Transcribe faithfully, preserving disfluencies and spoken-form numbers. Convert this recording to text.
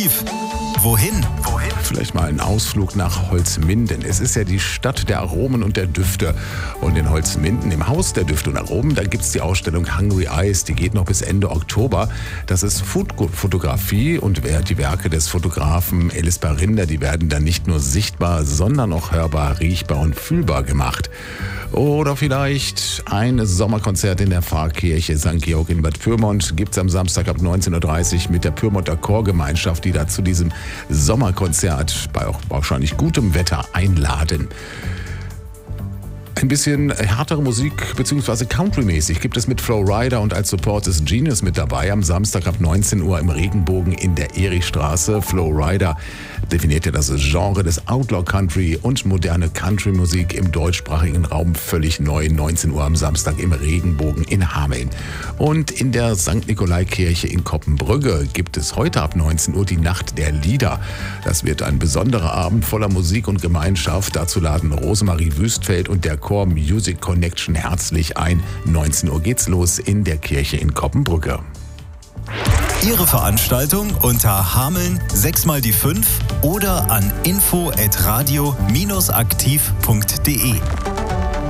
Wohin? Wohin? Vielleicht mal ein Ausflug nach Holzminden. Es ist ja die Stadt der Aromen und der Düfte. Und in Holzminden, im Haus der Düfte und Aromen, da gibt es die Ausstellung Hungry Eyes. Die geht noch bis Ende Oktober. Das ist Food-Fotografie und die Werke des Fotografen Elis Barinder, die werden dann nicht nur sichtbar, sondern auch hörbar, riechbar und fühlbar gemacht. Oder vielleicht ein Sommerkonzert in der Pfarrkirche Sankt Georg in Bad Pyrmont gibt es am Samstag ab neunzehn Uhr dreißig mit der Pyrmonter Chorgemeinschaft, die da zu diesem Sommerkonzert bei auch wahrscheinlich gutem Wetter einladen. Ein bisschen härtere Musik bzw. Country-mäßig gibt es mit Flo Rida und als Support ist Genius mit dabei. Am Samstag ab neunzehn Uhr im Regenbogen in der Erichstraße. Flo Rida definiert ja das Genre des Outlaw Country und moderne Country-Musik im deutschsprachigen Raum völlig neu. neunzehn Uhr am Samstag im Regenbogen in Hameln. Und in der Sankt Nikolai-Kirche in Koppenbrügge gibt es heute ab neunzehn Uhr die Nacht der Lieder. Das wird ein besonderer Abend voller Musik und Gemeinschaft. Dazu laden Rosemarie Wüstfeld und der Chor Music Connection herzlich ein. neunzehn Uhr geht's los in der Kirche in Koppenbrügge. Ihre Veranstaltung unter Hameln sechs mal die fünf oder an info at radio aktiv punkt de.